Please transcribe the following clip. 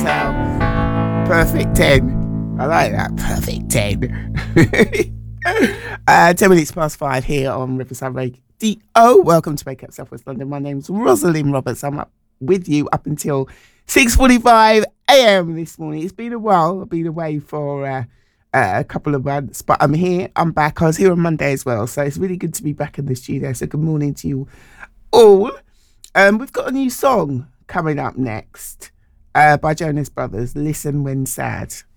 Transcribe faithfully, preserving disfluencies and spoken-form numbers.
yourself. Perfect ten. I like that. Perfect ten. uh, ten minutes past five here on Riverside Radio. Welcome to Wake Up South West London. My name's Rosalind Roberts. I'm up with you up until six forty-five a.m. this morning. It's been a while. I've been away for uh, uh, a couple of months, but I'm here. I'm back. I was here on Monday as well, so it's really good to be back in the studio. So good morning to you all. Um, we've got a new song coming up next uh, by Jonas Brothers, Listen When Sad.